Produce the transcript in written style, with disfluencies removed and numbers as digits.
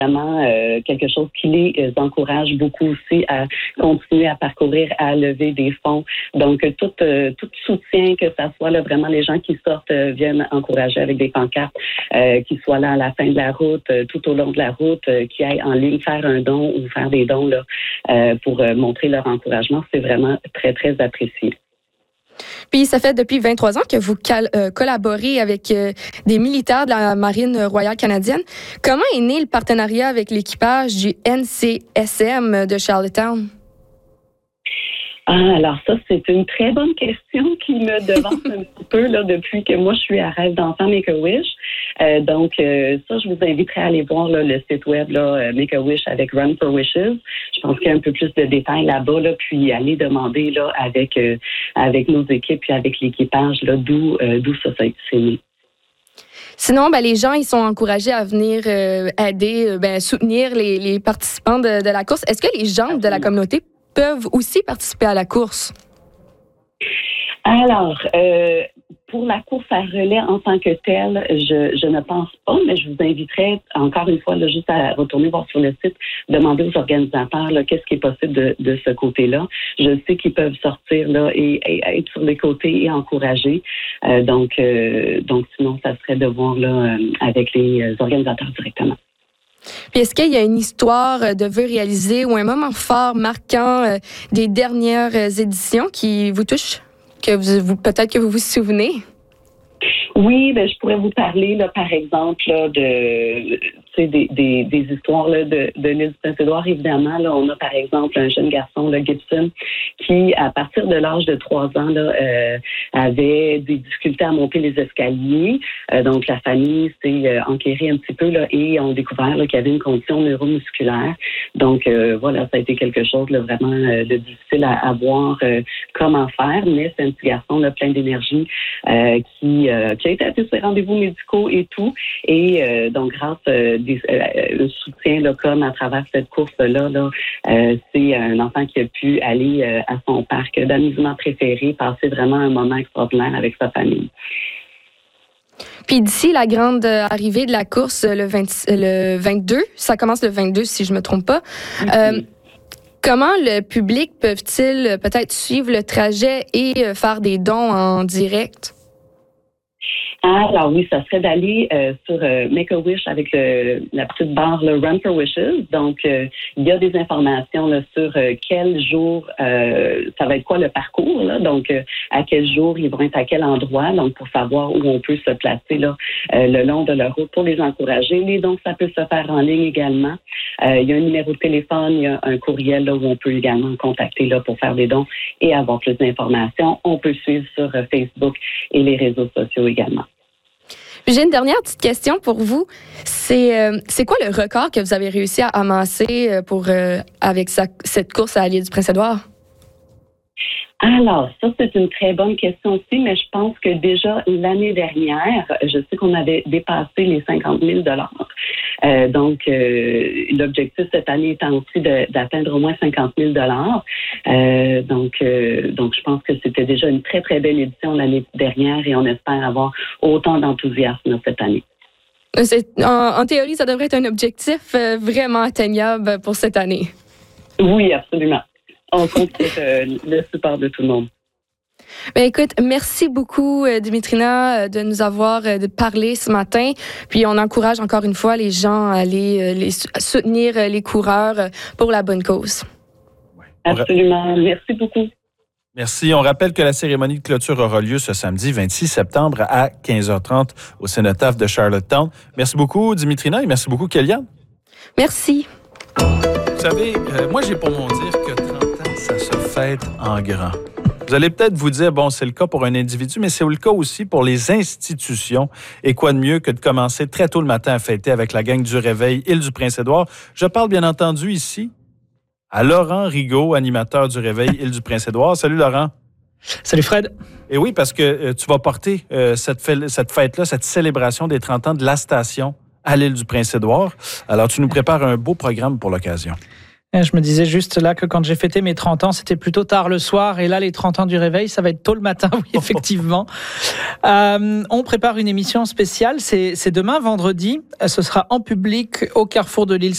vraiment quelque chose qui les encourage beaucoup aussi à continuer à parcourir, à lever des fonds. Donc, tout soutien, que ça soit là, vraiment les gens qui sortent viennent encourager avec des pancartes, qui soient là à la fin de la route, tout au long de la route, qui aillent en ligne faire un don ou faire des dons là, pour montrer leur encouragement. C'est vraiment très, très apprécié. Puis, ça fait depuis 23 ans que vous collaborez avec des militaires de la Marine royale canadienne. Comment est né le partenariat avec l'équipage du NCSM de Charlottetown? Alors ça, c'est une très bonne question qui me devance un petit peu là, depuis que moi, je suis à Rêve d'enfant Make-A-Wish. Donc, ça, je vous inviterai à aller voir là, le site web là, Make-A-Wish avec Run for Wishes. Je pense qu'il y a un peu plus de détails là-bas, là, puis aller demander là, avec nos équipes puis avec l'équipage là, d'où ça s'est né. Sinon, les gens ils sont encouragés à venir aider, soutenir les participants de la course. Est-ce que les gens de la communauté peuvent aussi participer à la course? Alors, pour la course à relais en tant que telle, je ne pense pas, mais je vous inviterai encore une fois là, juste à retourner voir sur le site, demander aux organisateurs là, qu'est-ce qui est possible de ce côté-là. Je sais qu'ils peuvent sortir là et être sur les côtés et encourager. Donc sinon, ça serait de voir là avec les organisateurs directement. Puis est-ce qu'il y a une histoire de vœux réalisés ou un moment fort marquant des dernières éditions qui vous touche, que vous peut-être que vous vous souvenez? Oui, je pourrais vous parler, là, par exemple, là, des histoires là, de l'île du Prince-Édouard. Évidemment, là, on a par exemple un jeune garçon, là, Gibson, qui, à partir de l'âge de 3 ans, là, avait des difficultés à monter les escaliers. Donc, la famille s'est enquérée un petit peu là, et ont découvert là, qu'il y avait une condition neuromusculaire. Donc, voilà, ça a été quelque chose là, vraiment de difficile à voir comment faire, mais c'est un petit garçon là, plein d'énergie qui a été à tous ses rendez-vous médicaux et tout. Et donc, grâce au soutien là, comme à travers cette course-là, c'est un enfant qui a pu aller à son parc d'amusement préféré, passer vraiment un moment extraordinaire avec sa famille. Puis d'ici la grande arrivée de la course, le 22, ça commence le 22 si je me trompe pas, comment le public peut-il peut-être suivre le trajet et faire des dons en direct? Alors oui, ça serait d'aller sur Make-A-Wish avec la petite barre le Run for Wishes. Donc, il y a des informations là, sur quel jour, ça va être quoi le parcours. Là, donc, à quel jour ils vont être à quel endroit. Donc, pour savoir où on peut se placer là, le long de leur route pour les encourager. Les dons, ça peut se faire en ligne également. Il y a un numéro de téléphone, il y a un courriel là, où on peut également contacter là, pour faire des dons et avoir plus d'informations. On peut suivre sur Facebook et les réseaux sociaux également. J'ai une dernière petite question pour vous. C'est quoi le record que vous avez réussi à amasser avec cette course à l'île du Prince-Édouard? Alors, ça, c'est une très bonne question aussi, mais je pense que déjà l'année dernière, je sais qu'on avait dépassé les 50 000 $. Donc, l'objectif cette année étant aussi d'atteindre au moins 50 000 $. Donc, je pense que c'était déjà une très, très belle édition l'année dernière et on espère avoir autant d'enthousiasme cette année. En théorie, ça devrait être un objectif vraiment atteignable pour cette année. Oui, absolument. On compte sur le support de tout le monde. Écoute, merci beaucoup, Dimitrina, de nous avoir parlé ce matin. Puis on encourage encore une fois les gens à aller soutenir les coureurs pour la bonne cause. Absolument. Merci beaucoup. Merci. On rappelle que la cérémonie de clôture aura lieu ce samedi 26 septembre à 15h30 au Cénotaphe de Charlottetown. Merci beaucoup, Dimitrina, et merci beaucoup, Kéliane. Merci. Vous savez, moi, j'ai pour mon dire que 30 ans, ça se fête en grand. Vous allez peut-être vous dire, bon, c'est le cas pour un individu, mais c'est le cas aussi pour les institutions. Et quoi de mieux que de commencer très tôt le matin à fêter avec la gang du Réveil Île du Prince-Édouard. Je parle bien entendu ici à Laurent Rigaud, animateur du Réveil Île du Prince-Édouard. Salut Laurent. Salut Fred. Et oui, parce que tu vas porter cette fête-là, cette célébration des 30 ans de la station à l'Île du Prince-Édouard. Alors, tu nous prépares un beau programme pour l'occasion. Je me disais juste là que quand j'ai fêté mes 30 ans, c'était plutôt tard le soir. Et là, les 30 ans du Réveil, ça va être tôt le matin, oui, effectivement. On prépare une émission spéciale. C'est demain, vendredi. Ce sera en public au carrefour de l'île